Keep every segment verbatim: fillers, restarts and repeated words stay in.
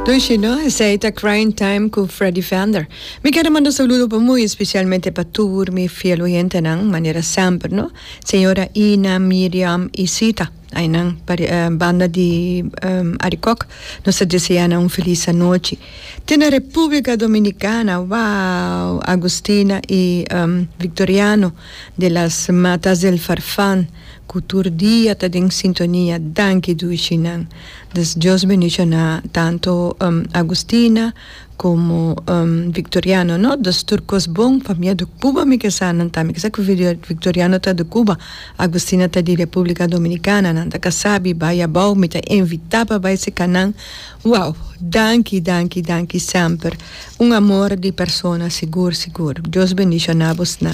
Doce, no? Aceita Crying Time con Freddie Fender. Mi quiero mandar un saludo para muy especialmente para tu, mi fiel oyente, ¿no? Manera siempre, ¿no? Señora Ina, Miriam y Sita. Aí não, uh, banda de um, Aricoc, nós desejamos uma feliz noite. Tem na República Dominicana, uau, Agustina e um, Victoriano, de las Matas del Farfán, cultura dia está em sintonia, danke du Chinan. Des Deus bendicionar tanto um, Agustina como um, Victoriano, no? Dos turcos bom, família de Cuba, me que sabe, também que que Victoriano está de Cuba, Agustina está de República Dominicana, nanda que sabe, vai a bom, me está invitar para esse canal. Wow, danke, danke, danke sempre. Um amor de pessoa, seguro, seguro. Deus bendicionar vos, não.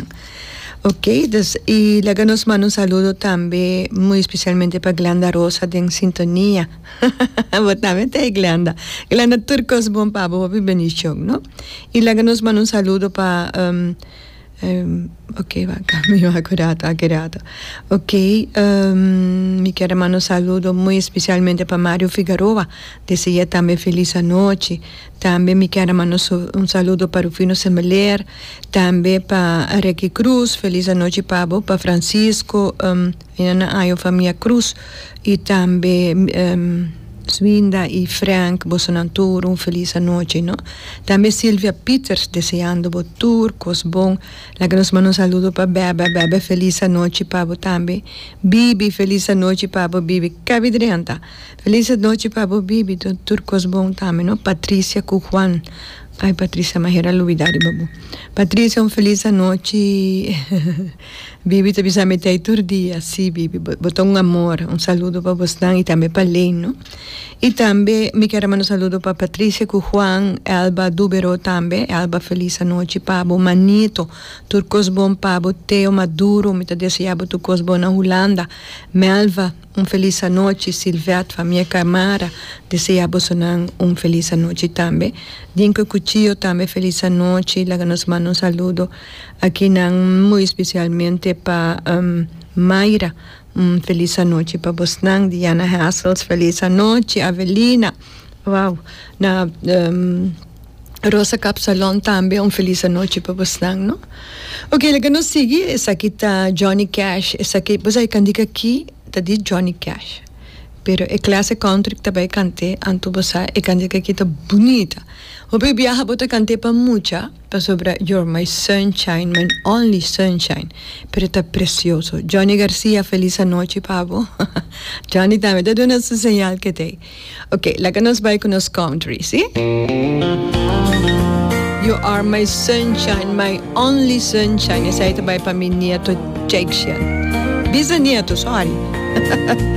Ok, des, y le nos mando un saludo también muy especialmente para Glenda Rosa de En Sintonía. Botamente Glenda. Glenda Turcos bon pabo, bendición, ¿no? Y le nos mando un saludo para... Um, um, ok, va, cambio, accurato, accurato. Ok, um, mi quiero mandar un saludo muy especialmente para Mario Figueroa. Desea también feliz noche. También me quiero mandar un saludo para Rufino Semeler, también para Ricky Cruz, feliz noche Pablo, para Francisco, um, y familia Cruz, y también um, Swinda y Frank Bosonanturo, un feliz noche, ¿no? También Silvia Peters, deseando botur, cosbon, la que nos manda un saludo para Bebe, Bebe, feliz noche Pablo también, Bibi, feliz noche Pablo, Bibi, Cabidrianta. Feliz noche, Pablo Bibi, doctor Cosbon también, ¿no? Patricia Cujuan. Ay, Patricia, me era olvidar, babu. Patricia, un feliz noche. Bibi, te bisa meter ahí todo día. Sí, Bibi, botó un amor. Un saludo para Boston y también para Lane, ¿no? Y también me quiero mandar un saludo para Patricia Cujuan, Alba Dubero también. Alba, feliz noche, Pablo. Manito, Turcos Bon, Pablo. Teo Maduro, me te deseaba Turcos Bon en Holanda. Melva, un feliz noche. Silvet, familia Camara, deseaba sonar un feliz noche también. Dinko Cuchillo también, feliz noche. La que nos manda un saludo aquí muy especialmente para um, Mayra. Um, feliz noche para Bosnan, Diana Hassels, feliz noche, Avelina, wow, na um, Rosa Capsalón también, un feliz noche para Bosnan, ¿no? Ok, la que nos sigue es aquí está Johnny Cash, es aquí, pues hay que aquí, está de Johnny Cash, pero es clase country que también canté, anto bosa, es canté que aquí está bonita. O pe viaja bota canté pa mucha, pa sobre You're My Sunshine, My Only Sunshine, pero está precioso. Johnny García, feliz noche, pavo. Johnny también te da una señal que te. Ok, la que nos va con los country, ¿sí? You are my sunshine, my only sunshine. Esa ahí te va para mi nieto Jake Shen. Bisnieto, sorry.